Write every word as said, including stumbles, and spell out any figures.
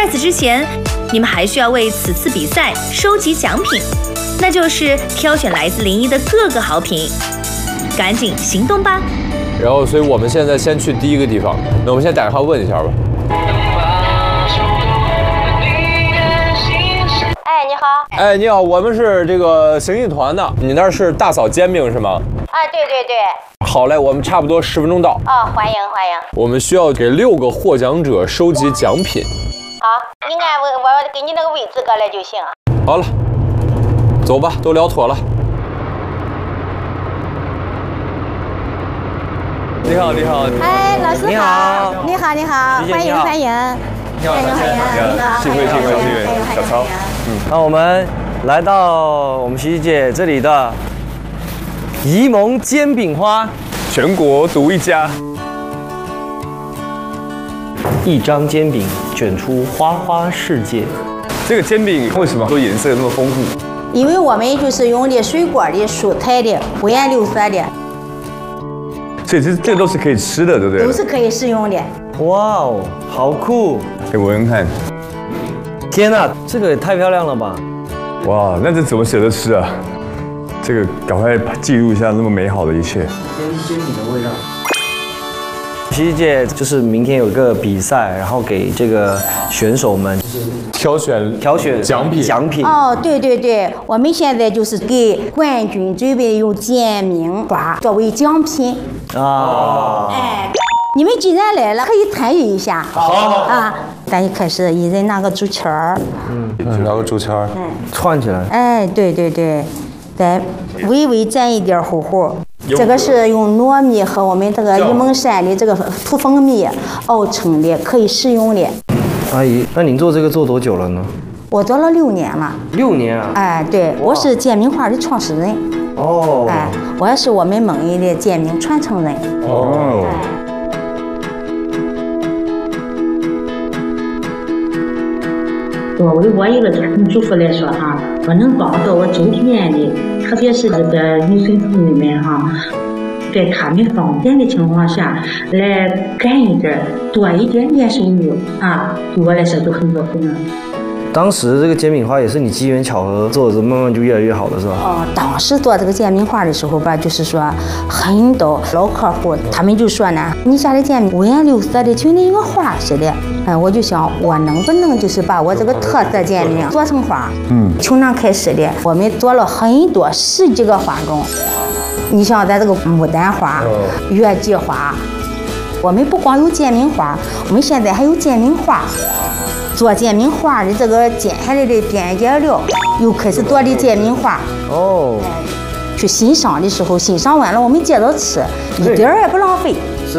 在此之前，你们还需要为此次比赛收集奖品，那就是挑选来自临沂的各个好品。赶紧行动吧！ 然后，所以我们现在先去第一个地方。那我们先打电话问一下吧。 哎，你好。 哎，你好，我们是这个行艺团的。你那儿是大嫂煎饼是吗？ 啊，对对对。 好嘞，我们差不多十分钟到。 哦，欢迎欢迎。 我们需要给六个获奖者收集奖品。 好，你按我我给你那个位置过来就行。 好了，走吧，都聊妥了。你好，你好。 哎，老师好。你好，你好，欢迎欢迎。 你好，欢迎欢迎。幸会幸会幸会，小曹。 嗯，那我们来到我们洗衣姐这里的沂蒙煎饼花， 全国独一家。 一张煎饼卷出花花世界。 这个煎饼为什么都颜色那么丰富？ 因为我们就是用的水果的、蔬菜的、五颜六色的。 所以这这都是可以吃的，对不对？ 都是可以食用的。 哇哦，好酷！ 给闻闻看。 天哪，这个也太漂亮了吧！ 哇，那这怎么舍得吃啊？这个赶快记录一下那么美好的一切。 煎煎饼的味道。洗衣界就是明天有个比赛，然后给这个选手们挑选挑选奖品奖品。 哦，对对对，我们现在就是给冠军准备用煎饼花作为奖品。 啊。 哎，你们既然来了，可以参与一下。 好好好。 啊，咱一开始一人拿个竹签儿。 嗯，拿个竹签儿。 嗯。 串起来。 哎，对对对，再微微沾一点糊糊。这个是用糯米和我们这个沂蒙山的这个土蜂蜜熬成的，可以食用的。 阿姨，那您做这个做多久了呢？ 我做了六年了。 六年啊？ 哎，对，我是煎饼花的创始人。 哦。 哎，我也是我们蒙沂的煎饼传承人。 哦。 作为我一个家庭主妇来说哈，我能帮到我周边的，特别是这个女孙妇女们哈，在她们方便的情况下来干一点，多一点点收入啊，对我来说都很过分了。 当时这个煎饼花也是你机缘巧合做的，慢慢就越来越好了，是吧？ 哦，当时做这个煎饼花的时候吧，就是说很多老客户他们就说呢，你家的煎饼五颜六色的，就跟一个花似的。哎，我就想我能不能就是把我这个特色煎饼做成花？嗯，从那开始的，我们做了很多十几个花种。你像咱这个牡丹花、月季花，我们不光有煎饼花，我们现在还有煎饼花。做煎饼花的这个剪下来的边角料，又开始做的煎饼花。 哦。 去欣赏的时候，欣赏完了我们接着吃，一点儿也不浪费。